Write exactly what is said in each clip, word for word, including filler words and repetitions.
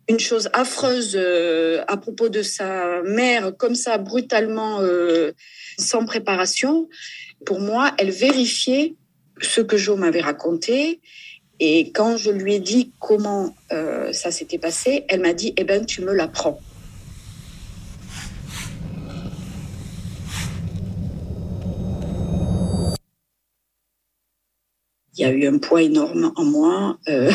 une chose affreuse euh, à propos de sa mère, comme ça, brutalement, euh, sans préparation. Pour moi, elle vérifiait ce que Jo m'avait raconté. Et quand je lui ai dit comment euh, ça s'était passé, elle m'a dit « Eh ben, tu me l'apprends ». Il y a eu un poids énorme en moi euh,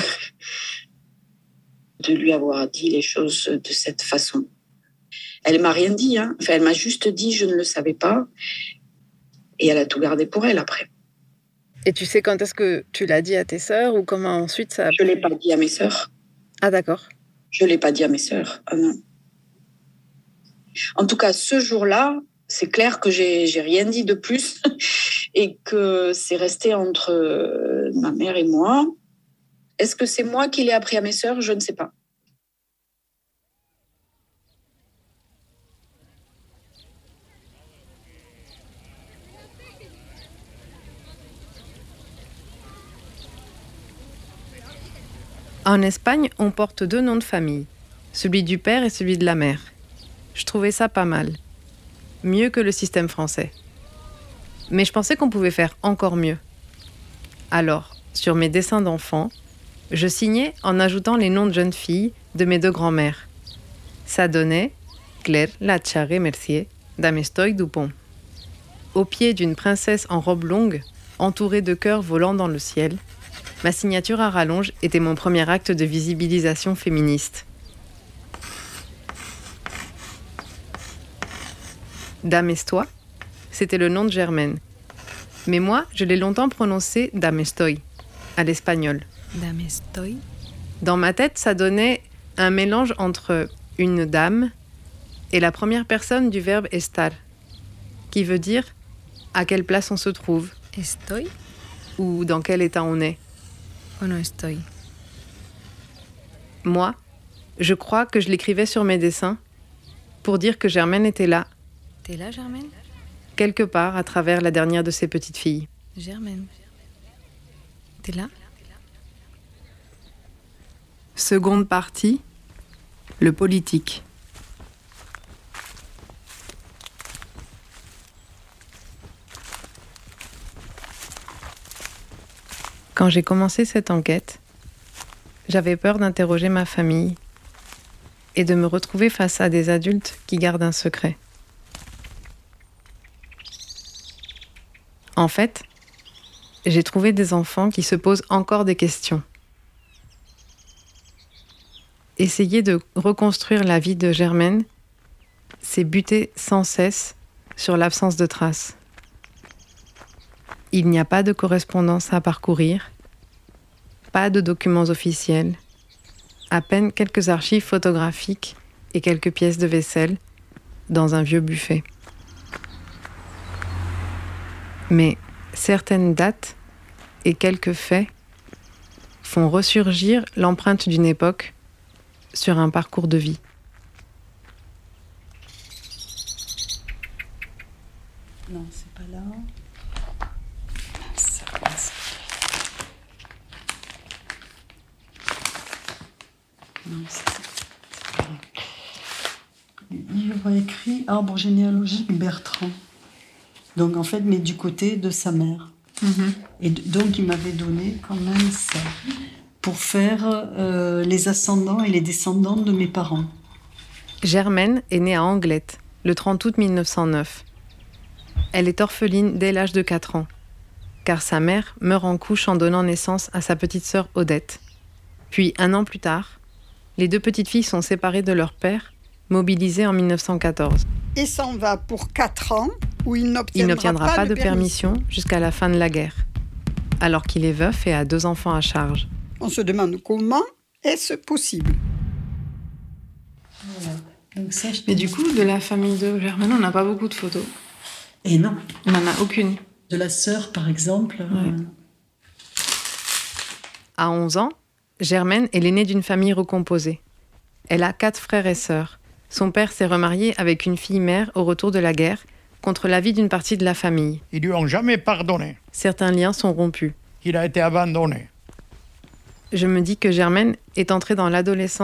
de lui avoir dit les choses de cette façon. Elle m'a rien dit, hein. Enfin, elle m'a juste dit « je ne le savais pas ». Et elle a tout gardé pour elle après. Et tu sais quand est-ce que tu l'as dit à tes sœurs ou comment ensuite ça a... Je ne l'ai pas dit à mes sœurs. Ah d'accord. Je ne l'ai pas dit à mes sœurs. Ah non. En tout cas, ce jour-là, c'est clair que j'ai, j'ai rien dit de plus et que c'est resté entre euh, ma mère et moi. Est-ce que c'est moi qui l'ai appris à mes sœurs? Je ne sais pas. En Espagne, on porte deux noms de famille, celui du père et celui de la mère. Je trouvais ça pas mal. Mieux que le système français. Mais je pensais qu'on pouvait faire encore mieux. Alors, sur mes dessins d'enfants, je signais en ajoutant les noms de jeunes filles de mes deux grands-mères. Ça donnait Claire Lacharre Mercier d'Amestoy Dupont. Au pied d'une princesse en robe longue, entourée de cœurs volant dans le ciel, ma signature à rallonge était mon premier acte de visibilisation féministe. Damestoy, c'était le nom de Germaine. Mais moi, je l'ai longtemps prononcé Damestoy, à l'espagnol. Damestoy. Dans ma tête, ça donnait un mélange entre une dame et la première personne du verbe estar, qui veut dire à quelle place on se trouve. Estoy. Ou dans quel état on est. O no estoy. Moi, je crois que je l'écrivais sur mes dessins pour dire que Germaine était là. T'es là, Germaine? Quelque part à travers la dernière de ses petites filles. Germaine. T'es là? Seconde partie, le politique. Quand j'ai commencé cette enquête, j'avais peur d'interroger ma famille et de me retrouver face à des adultes qui gardent un secret. En fait, j'ai trouvé des enfants qui se posent encore des questions. Essayer de reconstruire la vie de Germaine, c'est buter sans cesse sur l'absence de traces. Il n'y a pas de correspondance à parcourir, pas de documents officiels, à peine quelques archives photographiques et quelques pièces de vaisselle dans un vieux buffet. Mais certaines dates et quelques faits font ressurgir l'empreinte d'une époque sur un parcours de vie. Non, c'est pas là. Non, c'est, c'est pas là. Livre écrit Arbre généalogique Bertrand. Donc en fait, mais du côté de sa mère. Mm-hmm. Et donc il m'avait donné quand même ça pour faire euh, les ascendants et les descendants de mes parents. Germaine est née à Anglette, le trente août mille neuf cent neuf. Elle est orpheline dès l'âge de quatre ans, car sa mère meurt en couche en donnant naissance à sa petite sœur Odette. Puis, un an plus tard, les deux petites filles sont séparées de leur père, mobilisé en mille neuf cent quatorze. Il s'en va pour quatre ans, où il n'obtiendra, il n'obtiendra pas, pas de, de permission. permission jusqu'à la fin de la guerre, alors qu'il est veuf et a deux enfants à charge. On se demande comment est-ce possible. Voilà. Donc ça, je Mais du coup, de la famille de Germaine, on n'a pas beaucoup de photos. Et non. On n'en a aucune. De la sœur, par exemple. Ouais. Euh... À onze ans, Germaine est l'aînée d'une famille recomposée. Elle a quatre frères et sœurs. Son père s'est remarié avec une fille-mère au retour de la guerre, contre l'avis d'une partie de la famille. Ils lui ont jamais pardonné. Certains liens sont rompus. Il a été abandonné. Je me dis que Germaine est entrée dans l'adolescence